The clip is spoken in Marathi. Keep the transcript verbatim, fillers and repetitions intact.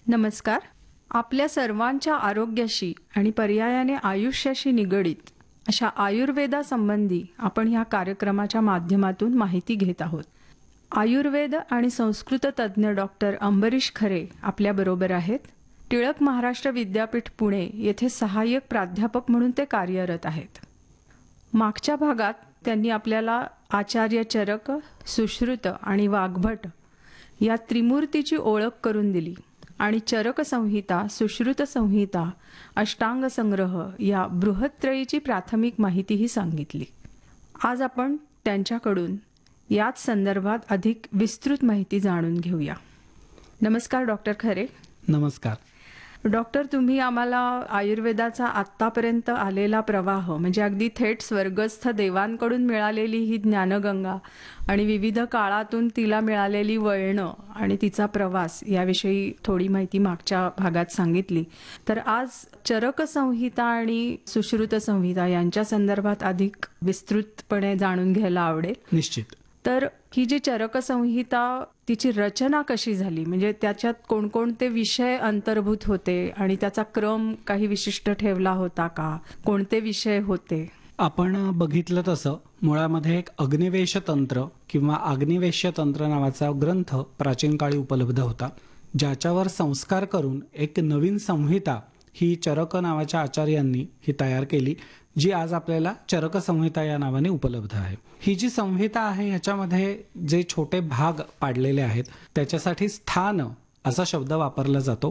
नमस्कार. आपल्या सर्वांच्या आरोग्याशी आणि पर्यायाने आयुष्याशी निगडीत अशा आयुर्वेदासंबंधी आपण ह्या कार्यक्रमाच्या माध्यमातून माहिती घेत आहोत. आयुर्वेद आणि संस्कृत तज्ज्ञ डॉक्टर अंबरीश खरे आपल्याबरोबर आहेत. टिळक महाराष्ट्र विद्यापीठ पुणे येथे सहाय्यक प्राध्यापक म्हणून ते कार्यरत आहेत. मागच्या भागात त्यांनी आपल्याला आचार्य चरक, सुश्रुत आणि वाग्भट या त्रिमूर्तीची ओळख करून दिली आणि चरक संहिता, सुश्रुत संहिता, अष्टांग संग्रह या बृहत्त्रयीची प्राथमिक माहितीही सांगितली. आज आपण त्यांच्याकडून याच संदर्भात अधिक विस्तृत माहिती जाणून घेऊया. नमस्कार डॉक्टर खरे. नमस्कार डॉक्टर, तुम्ही आम्हाला आयुर्वेदाचा आत्तापर्यंत आलेला प्रवाह म्हणजे अगदी थेट स्वर्गस्थ देवांकडून मिळालेली ही ज्ञानगंगा आणि विविध काळातून तिला मिळालेली वळणं आणि तिचा प्रवास याविषयी थोडी माहिती मागच्या भागात सांगितली. तर आज चरक संहिता आणि सुश्रुत संहिता यांच्या संदर्भात अधिक विस्तृतपणे जाणून घ्यायला आवडेल. निश्चित. तर ही जी चरक संहिता तिची रचना कशी झाली, म्हणजे त्याच्यात कोणकोणते विषय अंतर्भूत होते आणि त्याचा क्रम काही विशिष्ट ठेवला होता का, कोणते विषय होते? आपण बघितलं तसं मुळामध्ये एक अग्निवेश तंत्र किंवा अग्निवेश्य तंत्र नावाचा ग्रंथ प्राचीन काळी उपलब्ध होता, ज्याच्यावर संस्कार करून एक नवीन संहिता ही चरक नावाच्या आचार्यांनी ही तयार केली, जी आज आपल्याला चरक संहिता या नावाने उपलब्ध आहे. ही जी संहिता आहे ह्याच्यामध्ये जे छोटे भाग पाडलेले आहेत त्याच्यासाठी स्थान असा शब्द वापरला जातो.